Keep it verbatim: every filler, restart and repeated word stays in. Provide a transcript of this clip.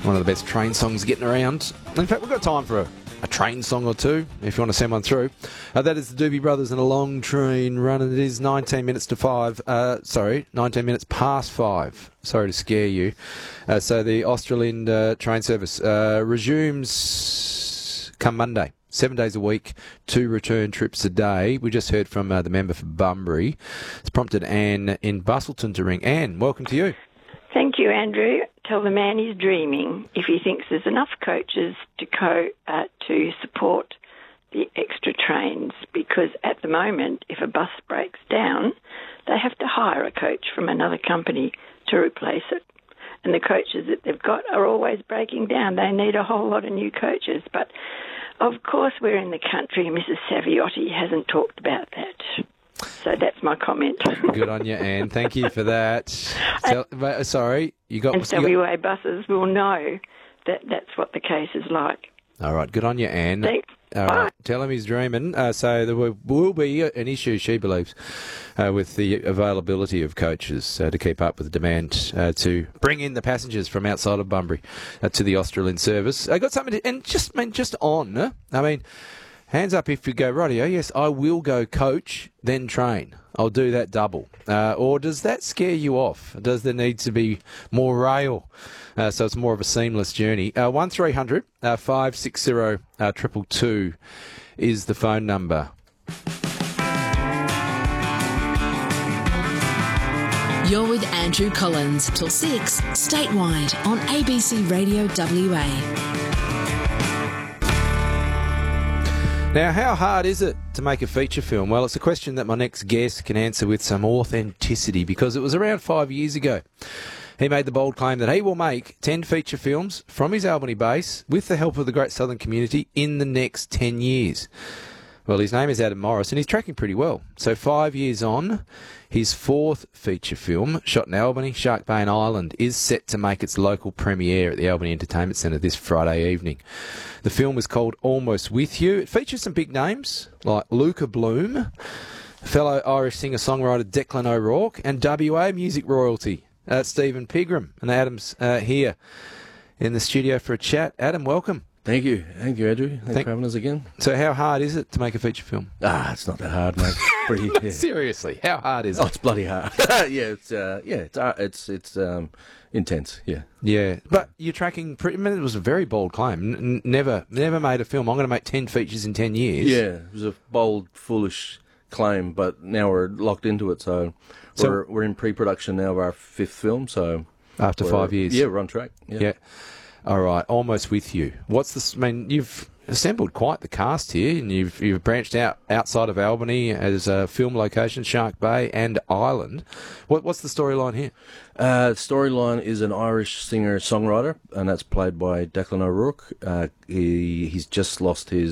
One of the best train songs getting around. In fact, we've got time for a, a train song or two, if you want to send one through. Uh, that is the Doobie Brothers and a long train run, and it is nineteen minutes to five. Uh, sorry, nineteen minutes past five. Sorry to scare you. Uh, so the Australind uh, train service uh, resumes come Monday. Seven days a week, two return trips a day. We just heard from uh, the member for Bunbury. It's prompted Anne in Bustleton to ring. Anne, welcome to you. Thank you, Andrew. Tell the man he's dreaming if he thinks there's enough coaches to co uh, to support the extra trains, because at the moment, if a bus breaks down, they have to hire a coach from another company to replace it. And the coaches that they've got are always breaking down. They need a whole lot of new coaches. But, of course, we're in the country. Missus Saviotti hasn't talked about that. So that's my comment. Good on you, Anne. Thank you for that. Tell, sorry, you got... And so you got... W A buses will know that that's what the case is like. All right, good on you, Anne. Thanks. All right, tell him he's dreaming. Uh, so there will, will be an issue, she believes, uh, with the availability of coaches uh, to keep up with the demand uh, to bring in the passengers from outside of Bunbury uh, to the Australind service. I got something to... And just, I mean, just on, uh, I mean... Hands up if you go, rightio, yes, I will go coach, then train. I'll do that double. Uh, or does that scare you off? Does there need to be more rail? Uh, so it's more of a seamless journey. Uh, one three hundred five six zero two two two is the phone number. You're with Andrew Collins till six, statewide on A B C Radio W A. Now, how hard is it to make a feature film? Well, it's a question that my next guest can answer with some authenticity, because it was around five years ago. He made the bold claim that he will make ten feature films from his Albany base with the help of the Great Southern community in the next ten years. Well, his name is Adam Morris, and he's tracking pretty well. So five years on, his fourth feature film, shot in Albany, Shark Bay and Island, is set to make its local premiere at the Albany Entertainment Centre this Friday evening. The film is called Almost With You. It features some big names like Luca Bloom, fellow Irish singer-songwriter Declan O'Rourke, and W A music royalty, uh, Stephen Pigram. And Adam's uh, here in the studio for a chat. Adam, welcome. Thank you. Thank you, Andrew. Thanks Thank- for having us again. So how hard is it to make a feature film? Ah, it's not that hard, mate. Pretty. Yeah. Seriously, how hard is Oh, it? it's bloody hard. yeah, it's uh, yeah, it's uh, it's it's um, intense. Yeah. Yeah, but you're tracking pretty... I mean, it was a very bold claim. N- never never made a film. I'm going to make ten features in ten years. Yeah, it was a bold, foolish claim, but now we're locked into it. So, So- we're we're in pre-production now of our fifth film. So After we're- five years. yeah, we're on track. Yeah. Yeah. All right, Almost With You. What's this? I mean, you've assembled quite the cast here, and you've you've branched out outside of Albany as a film location, Shark Bay and Island. What what's the storyline here? Uh, storyline is an Irish singer-songwriter, and that's played by Declan O'Rourke. Uh, he he's just lost his